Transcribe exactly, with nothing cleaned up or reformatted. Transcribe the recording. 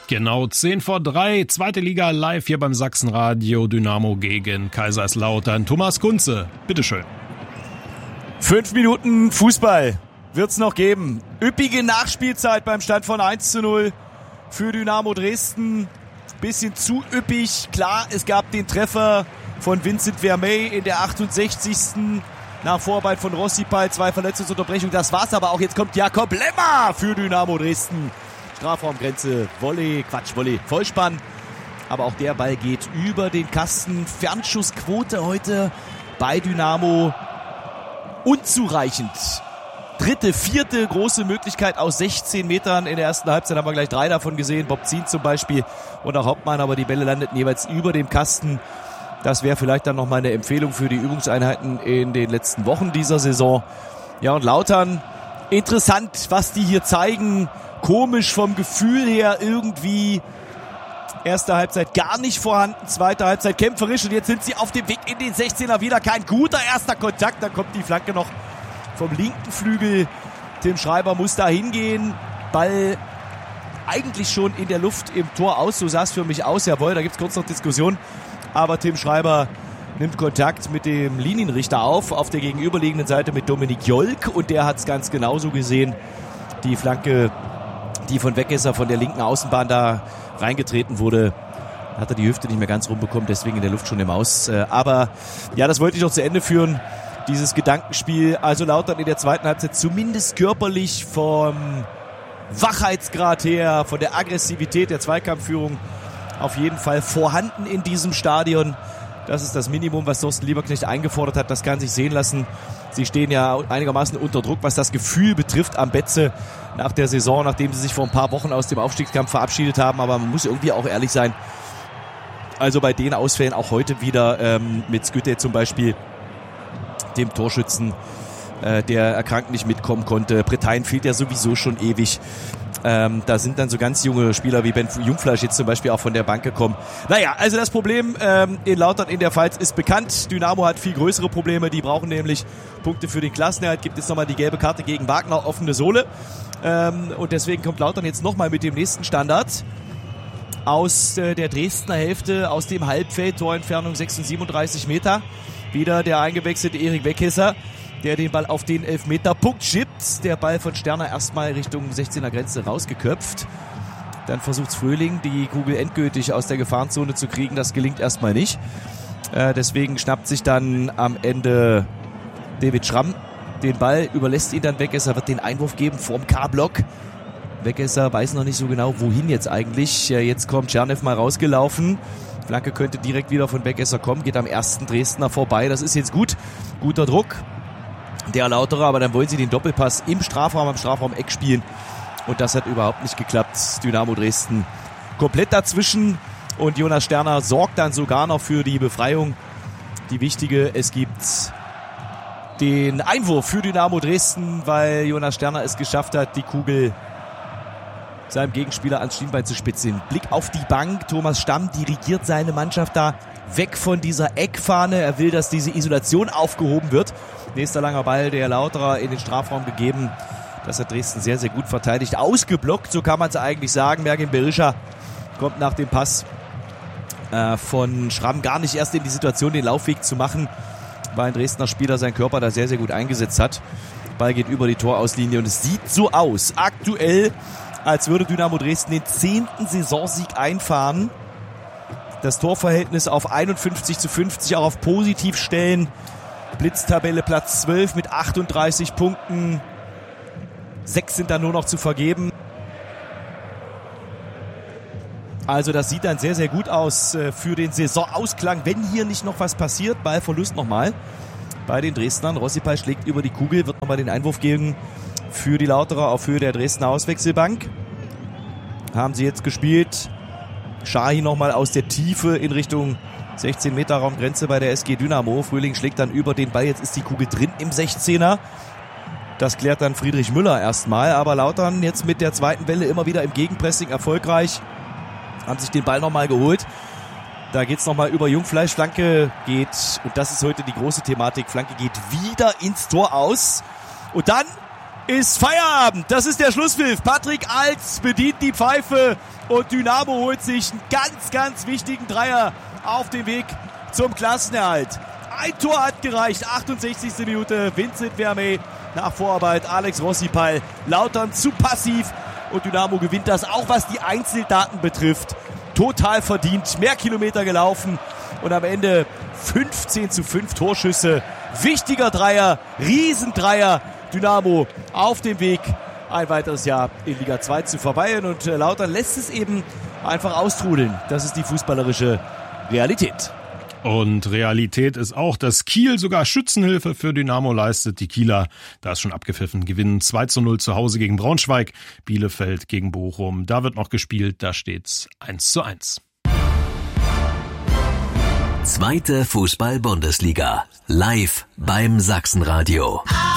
Genau, zehn vor drei, zweite Liga live hier beim Sachsenradio, Dynamo gegen Kaiserslautern. Thomas Kunze, bitteschön. Fünf Minuten Fußball wird's noch geben. Üppige Nachspielzeit beim Stand von eins zu null für Dynamo Dresden. Bisschen zu üppig. Klar, es gab den Treffer von Vincent Vermey in der achtundsechzigsten nach Vorarbeit von Rossipal, zwei Verletzungsunterbrechungen. Das war's aber auch. Jetzt kommt Jakob Lemmer für Dynamo Dresden. Strafraumgrenze, Volley, Quatsch, Volley, Vollspann. Aber auch der Ball geht über den Kasten. Fernschussquote heute bei Dynamo unzureichend. Dritte, vierte große Möglichkeit aus sechzehn Metern. In der ersten Halbzeit haben wir gleich drei davon gesehen. Bob Zien zum Beispiel und auch Hauptmann. Aber die Bälle landeten jeweils über dem Kasten. Das wäre vielleicht dann nochmal eine Empfehlung für die Übungseinheiten in den letzten Wochen dieser Saison. Ja, und Lautern, interessant, was die hier zeigen. Komisch vom Gefühl her irgendwie. Erste Halbzeit gar nicht vorhanden, zweite Halbzeit kämpferisch und jetzt sind sie auf dem Weg in den sechzehner wieder. Kein guter erster Kontakt, da kommt die Flanke noch vom linken Flügel. Tim Schreiber muss da hingehen. Ball eigentlich schon in der Luft im Tor aus, so sah es für mich aus. Jawohl, da gibt es kurz noch Diskussion. Aber Tim Schreiber nimmt Kontakt mit dem Linienrichter auf, auf der gegenüberliegenden Seite mit Dominik Jolk und der hat es ganz genauso gesehen. Die Flanke, die von Wegesser von der linken Außenbahn da reingetreten wurde, hat er die Hüfte nicht mehr ganz rumbekommen, deswegen in der Luft schon im Aus. Aber ja, das wollte ich noch zu Ende führen, dieses Gedankenspiel. Also Lautern in der zweiten Halbzeit zumindest körperlich vom Wachheitsgrad her, von der Aggressivität der Zweikampfführung auf jeden Fall vorhanden in diesem Stadion. Das ist das Minimum, was Thorsten Lieberknecht eingefordert hat. Das kann sich sehen lassen. Sie stehen ja einigermaßen unter Druck, was das Gefühl betrifft am Betze nach der Saison, nachdem sie sich vor ein paar Wochen aus dem Aufstiegskampf verabschiedet haben. Aber man muss irgendwie auch ehrlich sein. Also bei den Ausfällen auch heute wieder ähm, mit Skytte zum Beispiel, dem Torschützen, äh, der erkrankt nicht mitkommen konnte. Bretein fehlt ja sowieso schon ewig. Ähm, da sind dann so ganz junge Spieler wie Ben Jungfleisch jetzt zum Beispiel auch von der Bank gekommen. Naja, also das Problem ähm, in Lautern in der Pfalz ist bekannt. Dynamo hat viel größere Probleme. Die brauchen nämlich Punkte für den Klassenerhalt. Gibt es nochmal die gelbe Karte gegen Wagner, offene Sohle. Ähm, und deswegen kommt Lautern jetzt nochmal mit dem nächsten Standard aus äh, der Dresdner Hälfte, aus dem Halbfeld, Torentfernung sechsundsiebenunddreißig Meter. Wieder der eingewechselte Erik Wegesser, der den Ball auf den Elfmeterpunkt schippt. Der Ball von Sterner erstmal Richtung sechzehner Grenze rausgeköpft. Dann versucht Fröhling, die Kugel endgültig aus der Gefahrenzone zu kriegen. Das gelingt erstmal nicht. Äh, deswegen schnappt sich dann am Ende David Schramm den Ball, überlässt ihn dann Wegesser, wird den Einwurf geben vorm K-Block. Wegesser weiß noch nicht so genau, wohin jetzt eigentlich. Ja, jetzt kommt Czernev mal rausgelaufen. Flanke könnte direkt wieder von Wegesser kommen, geht am ersten Dresdner vorbei. Das ist jetzt gut. Guter Druck der Lauterer, aber dann wollen sie den Doppelpass im Strafraum, am Strafraum-Eck spielen. Und das hat überhaupt nicht geklappt. Dynamo Dresden komplett dazwischen. Und Jonas Sterner sorgt dann sogar noch für die Befreiung. Die wichtige, es gibt den Einwurf für Dynamo Dresden, weil Jonas Sterner es geschafft hat, die Kugel seinem Gegenspieler ans Schienbein zu spitzen. Blick auf die Bank. Thomas Stamm dirigiert seine Mannschaft da weg von dieser Eckfahne. Er will, dass diese Isolation aufgehoben wird. Nächster langer Ball der Lauterer in den Strafraum gegeben. Das hat Dresden sehr, sehr gut verteidigt. Ausgeblockt, so kann man es eigentlich sagen. Mergin Berisha kommt nach dem Pass äh, von Schramm gar nicht erst in die Situation, den Laufweg zu machen, weil ein Dresdner Spieler seinen Körper da sehr, sehr gut eingesetzt hat. Ball geht über die Torauslinie und es sieht so aus, aktuell, als würde Dynamo Dresden den zehnten Saisonsieg einfahren. Das Torverhältnis auf einundfünfzig zu fünfzig, auch auf positiv stellen. Blitztabelle Platz zwölf mit achtunddreißig Punkten. Sechs sind dann nur noch zu vergeben. Also das sieht dann sehr, sehr gut aus für den Saisonausklang, wenn hier nicht noch was passiert. Ballverlust nochmal bei den Dresdnern. Rossipal schlägt über die Kugel, wird nochmal den Einwurf geben für die Lauterer auf Höhe der Dresdner Auswechselbank. Haben sie jetzt gespielt. Shahi nochmal aus der Tiefe in Richtung sechzehn Meter Raumgrenze bei der S G Dynamo. Fröhling schlägt dann über den Ball. Jetzt ist die Kugel drin im sechzehner. Das klärt dann Friedrich Müller erstmal. Aber Lautern jetzt mit der zweiten Welle immer wieder im Gegenpressing erfolgreich. Haben sich den Ball nochmal geholt. Da geht's nochmal über Jungfleisch. Flanke geht, und das ist heute die große Thematik, Flanke geht wieder ins Tor aus. Und dann ist Feierabend. Das ist der Schlusspfiff. Patrick Alts bedient die Pfeife und Dynamo holt sich einen ganz, ganz wichtigen Dreier auf dem Weg zum Klassenerhalt. Ein Tor hat gereicht. achtundsechzigste Minute. Vincent Vermey nach Vorarbeit. Alex Rossipal. Lautern zu passiv. Und Dynamo gewinnt das, auch was die Einzeldaten betrifft. Total verdient. Mehr Kilometer gelaufen. Und am Ende fünfzehn zu fünf Torschüsse. Wichtiger Dreier. Riesendreier. Dynamo auf dem Weg, ein weiteres Jahr in Liga zwei zu verweilen. Und Lautern lässt es eben einfach austrudeln. Das ist die fußballerische Realität. Und Realität ist auch, dass Kiel sogar Schützenhilfe für Dynamo leistet. Die Kieler, da ist schon abgepfiffen, gewinnen zwei zu null zu Hause gegen Braunschweig, Bielefeld gegen Bochum. Da wird noch gespielt, da steht's eins zu eins. Zweite Fußball-Bundesliga. Live beim Sachsenradio.